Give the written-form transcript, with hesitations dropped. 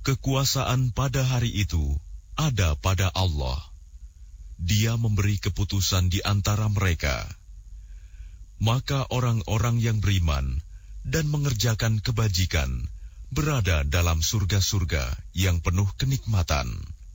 Kekuasaan pada hari itu ada pada Allah. Dia memberi keputusan di antara mereka. Maka orang-orang yang beriman dan mengerjakan kebajikan berada dalam surga-surga yang penuh kenikmatan.